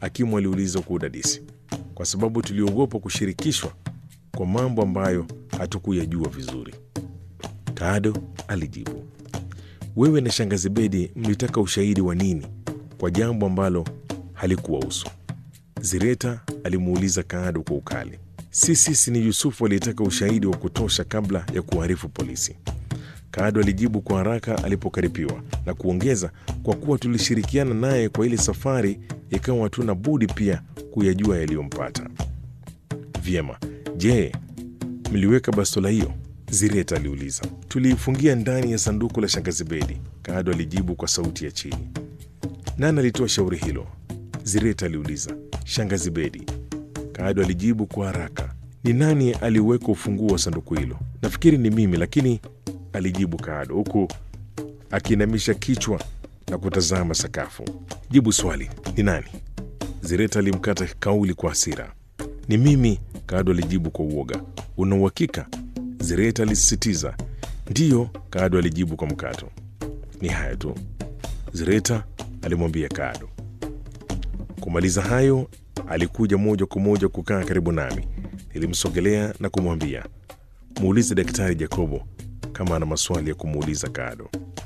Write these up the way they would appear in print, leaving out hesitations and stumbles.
Hakimu aliuliza kwa udadisi. Kwa sababu tuliogopa kushirikishwa kwa mambo ambayo hatukuyajua vizuri, Kado alijibu. Wewe na shangazi Bedi mlitaka ushahidi wa nini kwa jambo ambalo halikuwahusu? Zireta alimuuliza Kado kwa ukali. Sisi ni Yusufu aliyetaka ushahidi wa kutosha kabla ya kuarifu polisi, Kado alijibu kwa haraka alipokaripiwa, na kuongeza, kwa kuwa tulishirikiana naye kwa ile safari, ikawa hatuna budi pia kuyajua yaliyompata. Vyema, je, mliweka bastola hiyo? Zireta aliuliza. Tuliifungia ndani ya sanduku la shangazi Bedi, Kado alijibu kwa sauti ya chini. Nani alitoa shauri hilo? Zireta aliuliza. Shangazi Bedi, Kado alijibu kwa haraka. Ni nani aliweka ufunguo wa sanduku hilo? Nafikiri ni mimi, lakini, alijibu Kado huku akiinamisha kichwa na kutazama sakafu. Jibu swali, ni nani? Zireta alimkata kauli kwa hasira. Ni mimi, Kado alijibu kwa uoga. Una uhakika? Zireta alisisitiza. Ndiyo, Kado alijibu kwa mkato. Ni hayo tu, Zireta alimwambia Kado. Kumaliza hayo, alikuja moja kwa moja kukaa karibu nami. Nilimsogelea na kumwambia, muulize Daktari Jacobo kama ana maswali ya kumuuliza Kado.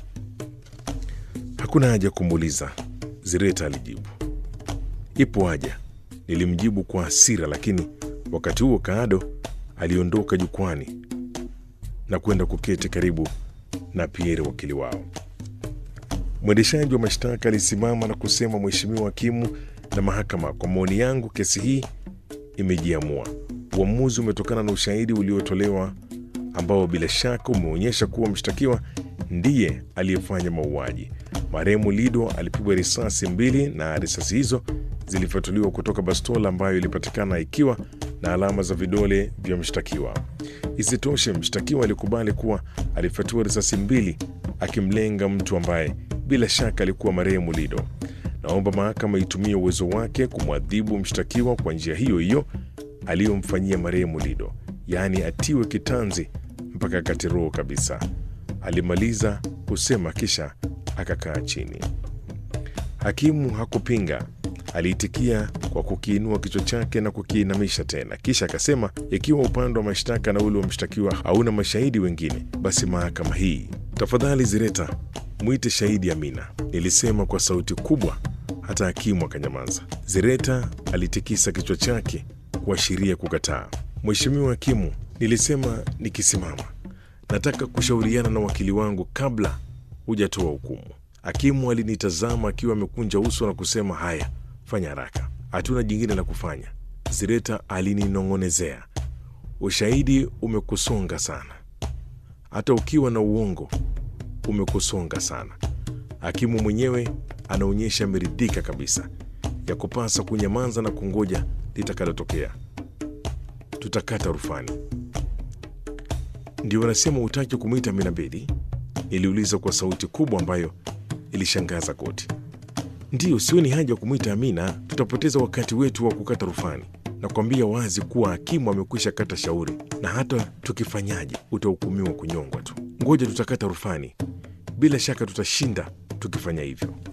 Hakuna haja kumuuliza, Zireta alijibu. Ipo haja, nilimjibu kwa hasira, lakini wakati huo Kado aliondoka jukwani na kwenda kuketi karibu na Pierre, wakili wao. Mwendeshaji wa mashtaka alisimama na kusema, Mheshimiwa hakimu na mahakama, kwa maoni yangu kesi hii imejiamua. Uamuzi umetokana na ushahidi uliotolewa ambao bila shaka umeonyesha kuwa mshtakiwa ndiye aliyefanya mauaji. Marehemu Lido alipigwa risasi 2 na risasi hizo zilifatuliwa kutoka bastola ambayo ilipatikana ikiwa na alama za vidole vya mshtakiwa. Isitoshe, mshtakiwa alikubali kuwa alifyatua risasi 2 akimlenga mtu ambaye bila shaka alikuwa marehemu Lido. Naomba mahakama itumie uwezo wake kumwadhibu mshtakiwa kwa njia hiyo hiyo aliyomfanyia marehemu Lido, yaani atiwe kitanzi mpaka akate roho kabisa. Alimaliza kusema kisha akakaa chini. Hakimu hakupinga, aliitikia kwa kukiinua kichwa chake na kukiinamisha tena, kisha akasema, ikiwa upande wa mashtaka na ule wa mshtakiwa hauna mashahidi wengine, basi mahakama hii, tafadhali Zireta, mwite shahidi Amina, nilisema kwa sauti kubwa, hata hakimu akanyamaza. Zireta alitikisa kichwa chake kuashiria kukataa. Mheshimiwa hakimu, nilisema nikisimama, nataka kushauriana na wakili wangu kabla hujatoa hukumu. Hakimu alinitazama akiwa amekunja uso na kusema, haya, fanya haraka, hatuna jingine la kufanya. Zireta alininong'onezea, ushahidi umekusonga sana, hata ukiwa na uongo umekusonga sana. Hakimu mwenyewe anaonyesha ameridhika kabisa, ya kupasa kunyamaza na kungoja litakalotokea. Tutakata rufani. Ndio wanasema hutaki kumwita Amina Bedi? Niliuliza kwa sauti kubwa ambayo ilishangaza koti. Ndiyo, sioni haja ya kumwita Amina, tutapoteza wakati wetu wa kukata rufani. Nakwambia wazi kuwa hakimu amekwisha kata shauri, na hata tukifanyaje utahukumiwa kunyongwa tu. Ngoja tutakata rufani, bila shaka tutashinda tukifanya hivyo.